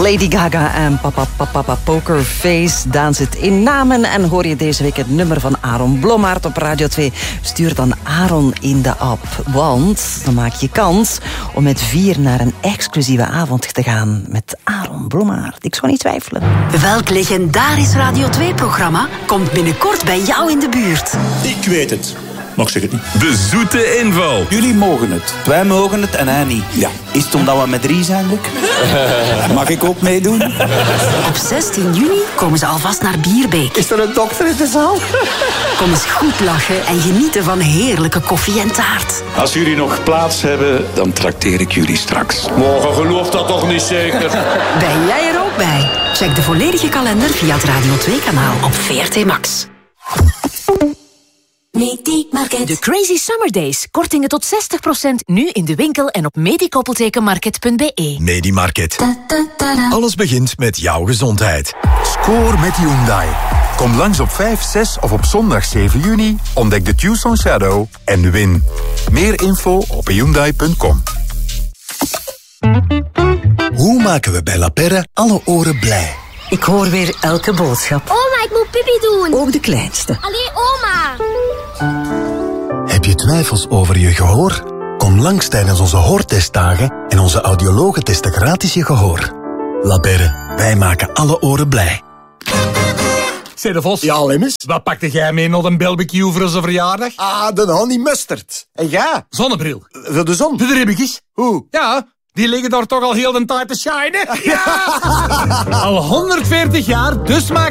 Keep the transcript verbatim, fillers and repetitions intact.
Lady Gaga en Papa Papa Papa Pokerface. Dans het in namen en hoor je deze week het nummer van Aaron Blommaert op Radio twee. Stuur dan Aaron in de app, want dan maak je kans om met vier naar een exclusieve avond te gaan met Aaron Blommaert. Ik zou niet twijfelen. Welk legendarisch Radio twee-programma komt binnenkort bij jou in de buurt? Ik weet het. Nog zeg het niet. De zoete inval. Jullie mogen het. Wij mogen het en hij niet. Ja. Is het omdat we met drie zijn, Luc? Mag ik ook meedoen? Op zestien juni komen ze alvast naar Bierbeek. Is er een dokter in de zaal? Kom eens goed lachen en genieten van heerlijke koffie en taart. Als jullie nog plaats hebben, dan trakteer ik jullie straks. Morgen gelooft dat toch niet zeker? Ben jij er ook bij? Check de volledige kalender via het Radio twee-kanaal op V R T Max. Medimarket. De Crazy Summer Days. Kortingen tot zestig procent nu in de winkel en op medikoppeltekenmarket punt b e. Medimarket. Alles begint met jouw gezondheid. Score met Hyundai. Kom langs op vijf, zes of op zondag zeven juni. Ontdek de Tucson Shadow en win. Meer info op hyundai punt com. Hoe maken we bij La Perre alle oren blij? Ik hoor weer elke boodschap. Oma, ik moet pipi doen. Ook de kleinste. Allee, oma. Heb je twijfels over je gehoor? Kom langs tijdens onze hoortestdagen en onze audiologen testen gratis je gehoor. La Perre, wij maken alle oren blij. Zeg de Vos. Ja, Lemmens? Wat pakte jij mee naar een barbecue voor onze verjaardag? Ah, de honey mustard. En ja? Zonnebril. Voor de zon? Voor de ribbetjes. Hoe? Ja, die liggen daar toch al heel de tijd te shinen. Ja. Al honderdveertig jaar, dus maak